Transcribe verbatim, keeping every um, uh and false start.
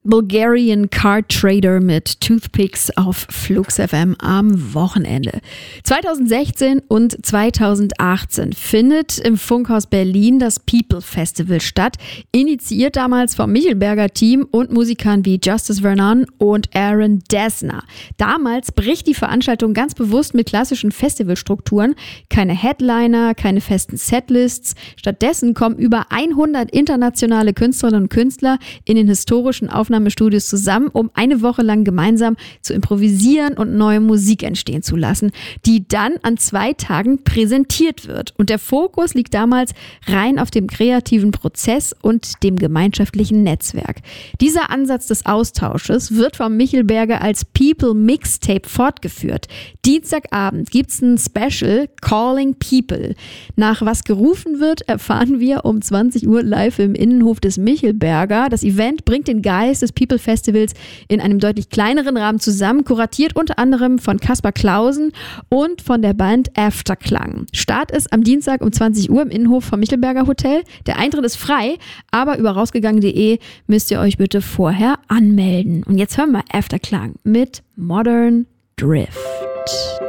Bulgarian Card Trader mit Toothpicks auf Flux F M am Wochenende. zweitausendsechzehn und zweitausendachtzehn findet im Funkhaus Berlin das People Festival statt, initiiert damals vom Michelberger Team und Musikern wie Justice Vernon und Aaron Dessner. Damals bricht die Veranstaltung ganz bewusst mit klassischen Festivalstrukturen, keine Headliner, keine festen Setlists. Stattdessen kommen über hundert internationale Künstlerinnen und Künstler in den historischen Aufnahmestudios zusammen, um eine Woche lang gemeinsam zu improvisieren und neue Musik entstehen zu lassen, die dann an zwei Tagen präsentiert wird. Und der Fokus liegt damals rein auf dem kreativen Prozess und dem gemeinschaftlichen Netzwerk. Dieser Ansatz des Austausches wird vom Michelberger als People Mixtape fortgeführt. Dienstagabend gibt es ein Special Calling People. Nach was gerufen wird, erfahren wir um zwanzig Uhr live im Innenhof des Michelberger. Das Event bringt den Geist des People Festivals in einem deutlich kleineren Rahmen zusammen, kuratiert unter anderem von Kaspar Clausen und von der Band Afterklang. Start ist am Dienstag um zwanzig Uhr im Innenhof vom Michelberger Hotel. Der Eintritt ist frei, aber über rausgegangen punkt de müsst ihr euch bitte vorher anmelden. Und jetzt hören wir Afterklang mit Modern Drift.